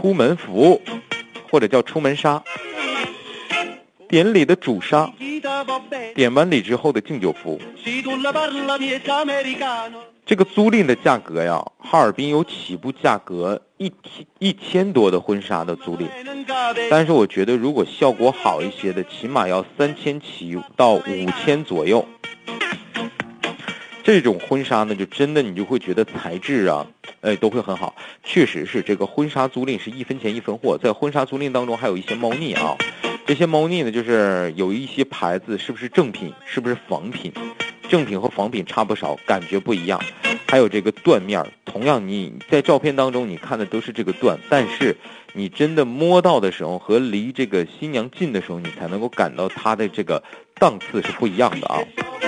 出门服，或者叫出门纱。典礼的主纱，典完礼之后的敬酒服。这个租赁的价格呀，哈尔滨有起步价格1000多的婚纱的租赁，但是我觉得如果效果好一些的，起码要3000起到5000左右。这种婚纱呢，就真的你就会觉得材质啊，都会很好。确实是这个婚纱租赁是1分钱1分货，在婚纱租赁当中还有一些猫腻啊。这些猫腻呢，就是有一些牌子是不是正品，是不是仿品，正品和仿品差不少，感觉不一样。还有这个缎面，同样你在照片当中你看的都是这个缎，但是你真的摸到的时候和离这个新娘近的时候，你才能够感到它的这个档次是不一样的啊。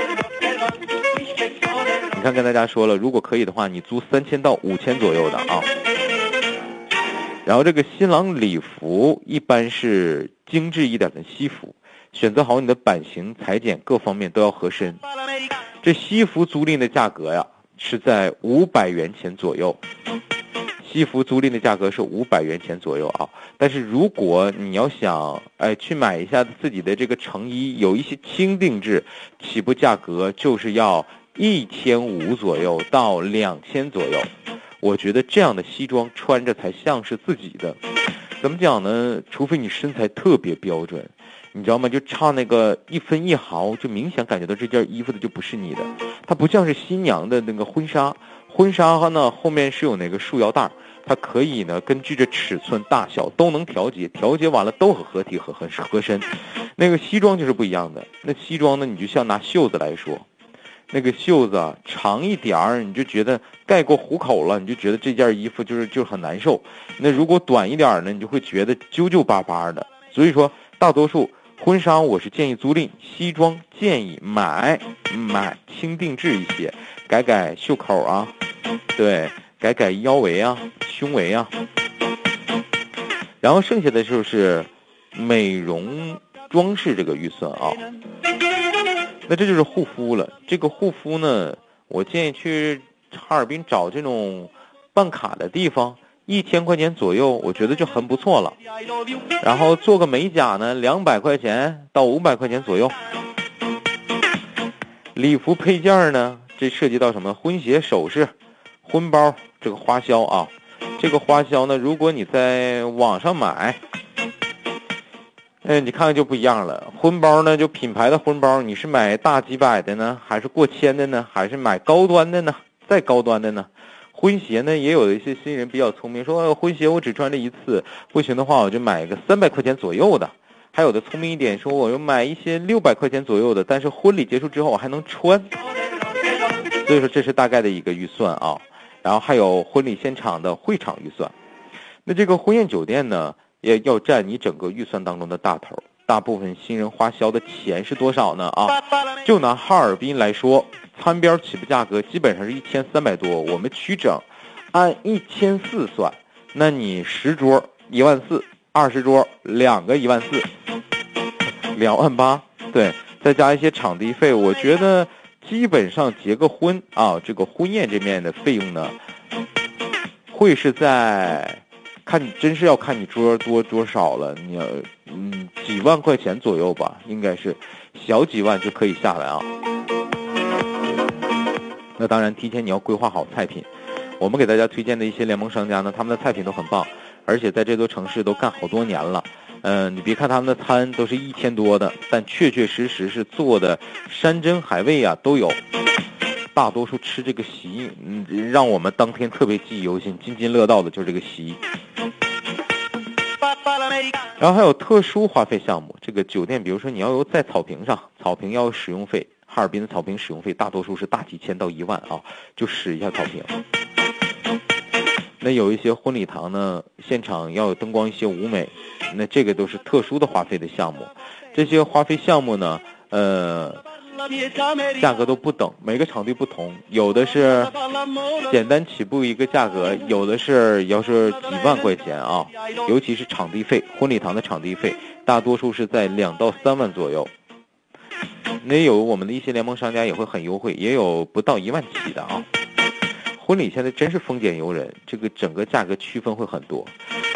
你看跟大家说了，如果可以的话，你租3000到5000左右的啊。然后这个新郎礼服一般是精致一点的西服，选择好你的版型、裁剪各方面都要合身。这西服租赁的价格呀，是在500元钱左右。西服租赁的价格是500元钱左右啊。但是如果你要想去买一下自己的这个成衣，有一些轻定制，起步价格就是要1500左右到2000左右。我觉得这样的西装穿着才像是自己的。怎么讲呢？除非你身材特别标准，你知道吗？就差那个1分1毫，就明显感觉到这件衣服的就不是你的。它不像是新娘的那个婚纱，婚纱呢后面是有那个束腰带，它可以呢根据这尺寸大小都能调节，调节完了都很合体很合身。那个西装就是不一样的，那西装呢你就像拿袖子来说。那个袖子啊长一点儿，你就觉得盖过虎口了，你就觉得这件衣服就很难受。那如果短一点呢，你就会觉得揪巴巴的。所以说，大多数婚纱我是建议租赁，西装建议买轻定制一些，改袖口啊，对，改腰围啊、胸围啊。然后剩下的就是美容装饰这个预算啊。那这就是护肤了。这个护肤呢，我建议去哈尔滨找这种办卡的地方，1000块钱左右，我觉得就很不错了。然后做个美甲呢，200块钱到500块钱左右。礼服配件呢，这涉及到什么？婚鞋、首饰、婚包，这个花销啊。这个花销呢，如果你在网上买，你看看就不一样了。婚包呢，就品牌的婚包，你是买大几百的呢，还是过千的呢，还是买高端的呢，再高端的呢？婚鞋呢，也有一些新人比较聪明，说婚鞋我只穿这一次，不行的话我就买个300块钱左右的。还有的聪明一点，说我就买一些600块钱左右的，但是婚礼结束之后我还能穿。所以说这是大概的一个预算啊。然后还有婚礼现场的会场预算。那这个婚宴酒店呢，也要占你整个预算当中的大头。大部分新人花销的钱是多少呢？就拿哈尔滨来说，餐边起步价格基本上是1300多，我们取整，按1400算，那你10桌14000，20桌2个14000，28000，对，再加一些场地费，我觉得基本上结个婚啊，这个婚宴这面的费用呢，会是在。真是要看你桌多桌少了，你要几万块钱左右吧，应该是小几万就可以下来啊。那当然提前你要规划好菜品。我们给大家推荐的一些联盟商家呢，他们的菜品都很棒，而且在这座城市都干好多年了。你别看他们的餐都是1000多的，但确实是做的山珍海味啊都有。大多数吃这个席，让我们当天特别记忆犹新、津津乐道的就是这个席。然后还有特殊花费项目，这个酒店比如说你要有在草坪上，草坪要有使用费，哈尔滨的草坪使用费大多数是大几千到1万啊，就使一下草坪。那有一些婚礼堂呢，现场要有灯光一些舞美，那这个都是特殊的花费的项目。这些花费项目呢，价格都不等，每个场地不同，有的是简单起步一个价格，有的是要是几万块钱啊，尤其是场地费，婚礼堂的场地费大多数是在2到3万左右。那有我们的一些联盟商家也会很优惠，也有不到1万起的啊。婚礼现在真是丰俭由人，这个整个价格区分会很多。